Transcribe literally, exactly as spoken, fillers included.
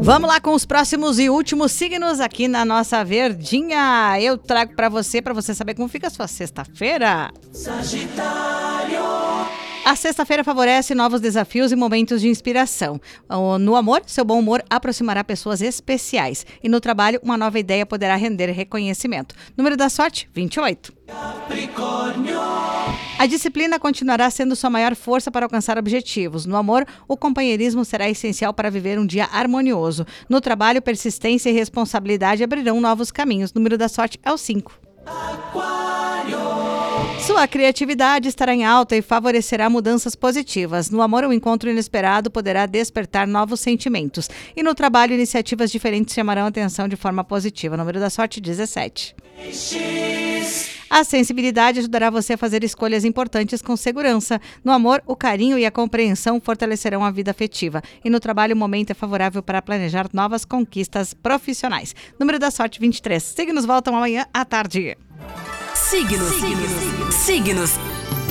Vamos lá com os próximos e últimos signos aqui na nossa Verdinha. Eu trago para você, para você saber como fica a sua sexta-feira. Sagitário. A sexta-feira favorece novos desafios e momentos de inspiração. No amor, seu bom humor aproximará pessoas especiais. E no trabalho, uma nova ideia poderá render reconhecimento. Número da sorte, vinte e oito. Capricórnio. A disciplina continuará sendo sua maior força para alcançar objetivos. No amor, o companheirismo será essencial para viver um dia harmonioso. No trabalho, persistência e responsabilidade abrirão novos caminhos. Número da sorte é o cinco. Aquário. Sua criatividade estará em alta e favorecerá mudanças positivas. No amor, um encontro inesperado poderá despertar novos sentimentos. E no trabalho, iniciativas diferentes chamarão a atenção de forma positiva. Número da sorte, dezessete. A sensibilidade ajudará você a fazer escolhas importantes com segurança. No amor, o carinho e a compreensão fortalecerão a vida afetiva. E no trabalho, o momento é favorável para planejar novas conquistas profissionais. Número da sorte, vinte e três. Signos voltam amanhã à tarde. Signos. Signos. Signos.